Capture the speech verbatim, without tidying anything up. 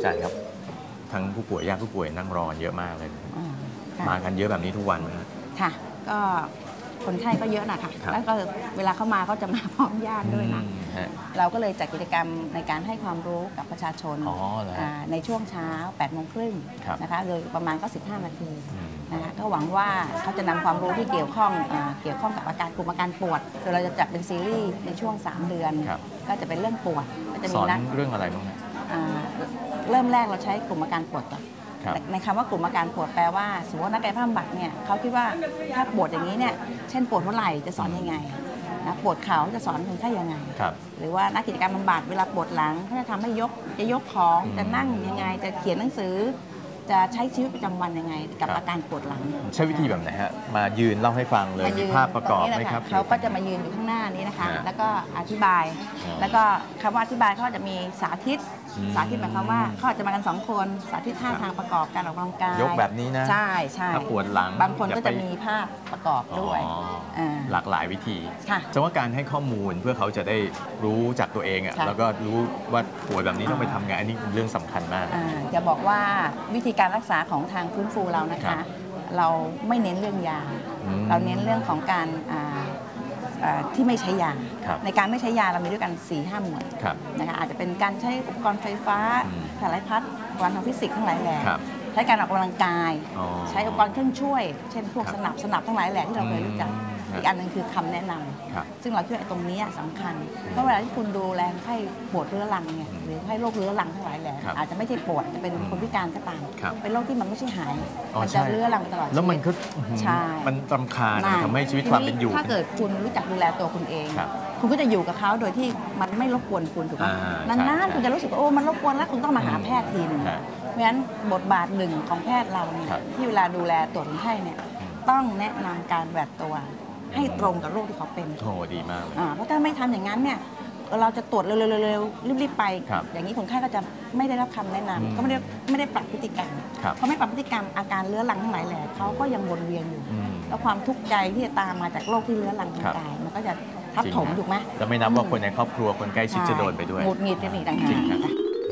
อาจารย์ครับทั้งผู้ป่วยญาติผู้ป่วยนั่งรอเยอะมากเลยมากันเยอะแบบนี้ทุกวันไหมครับค่ะก็คนไข้ก็เยอะนะคะแล้วก็เวลาเข้ามาก็จะมาพร้อมญาติด้วยนะเราก็เลยจัดกิจกรรมในการให้ความรู้กับประชาชนในช่วงเช้าแปดโมงครึ่งนะคะโดยประมาณก็สิบห้านาทีนะคะก็หวังว่าเขาจะนำความรู้ที่เกี่ยวข้องเกี่ยวข้องกับอาการกลุ่มอาการปวดโดยเราจะจัดเป็นซีรีส์ในช่วงสามเดือนก็จะเป็นเรื่องปวดก็จะมีนักเรื่องอะไรบ้างเริ่มแรกเราใช้กลุ่มอาการปวดก่อนในคำว่ากลุ่มอาการปวดแปลว่าสมมตินักกายภาพบำบัดเนี่ยเขาคิดว่าถ้าปวดอย่างนี้เนี่ยเช่นปวดหัวไหล่จะสอนยังไงนะปวดเข่าจะสอนคนไข้ยังไงหรือว่านักกิจกรรมบำบัดเวลาปวดหลังเขาจะทำให้ยกจะยกของจะนั่งยังไงจะเขียนหนังสือจะใช้ชีวิตประจำวันยังไงกับอาการปวดหลังใช้วิธีแบบไหนฮะมายืนเล่าให้ฟังเลยมีภาพประกอบไหมครับเขาก็จะมายืนอยู่ข้างหน้านี้นะคะแล้วก็อธิบายแล้วก็คำว่าอธิบายเขาจะมีสาธิตสาธิตหมายความว่าเขาอาจจะมากันสองคนสาธิตท่าทางประกอบการออกกำลังกายยกแบบนี้นะใช่ใช่ถ้าปวดหลังบางคนก็จะมีภาพประกอบด้วยหลากหลายวิธีจะว่าการให้ข้อมูลเพื่อเขาจะได้รู้จากตัวเองอ่ะแล้วก็รู้ว่าป่วยแบบนี้ต้องไปทำไงอันนี้เป็นเรื่องสำคัญมากจะบอกว่าวิธีการรักษาของทางฟื้นฟูเรานะคะเราไม่เน้นเรื่องยาเราเน้นเรื่องของการที่ไม่ใช้ยาในการไม่ใช้ยาเรามีด้วยกัน สี่ห้า หมวดนะคะอาจจะเป็นการใช้อุปกรณ์ไฟฟ้าสายพัดอุปกรณ์ทางฟิสิกส์ทั้งหลายแหล่ใช้การออกกำลังกายใช้อุปกรณ์เครื่องช่วยเช่นพวกสนับสนับทั้งหลายแหล่ที่เราเคยรู้จักอีกอันนึงคือคำแนะนำซึ่งเราคิดว่าตรงนี้สำคัญเพราะเวลาที่คุณดูแลไข้ปวดเรื้อรังเนี่ยหรือไข้โรคเรื้อรังทั้งหลายแหล่อาจจะไม่ใช่ปวดจะเป็นคนพิการก็ตามเป็นโรคที่มันไม่ใช่หายมันจะเรื้อรังตลอดแล้วมันก็มันรำคาญทำให้ชีวิตความเป็นอยู่ถ้าเกิดคุณรู้จักดูแลตัวคุณเองคุณก็จะอยู่กับเขาโดยที่มันไม่รบกวนคุณถูกไหมนานๆคุณจะรู้สึกว่าโอ้มันรบกวนแล้วคุณต้องมาหาแพทย์ทีนึงเพราะฉะนั้นบทบาทหนึ่งของแพทย์เราเนี่ยที่เวลาดูแลตรวจคนไข้เนี่ยต้องแนะนำการแบบตัวให้ตรงกับโรคที่เขาเป็นโอ้ดีมากเลยเพราะถ้าไม่ทำอย่างนั้นเนี่ยเราจะตรวจเร็วๆรีบๆไปอย่างนี้คนไข้ก็จะไม่ได้รับคำแนะนำก็ไม่ได้ไม่ได้ปรับพฤติกรรมเขาไม่ปรับพฤติกรรมอาการเรื้อรังทั้งหลายแหล่เขาก็ยังวนเวียนอยู่แล้วความทุกข์ใจที่จะตามมาจากโรคที่เรื้อรังทางกายมันก็จะทับถมถูกไหมจะไม่นับว่าคนในครอบครัวคนใกล้ชิดจะโดนไปด้วยหงุดหงิดกันอีกต่างหาก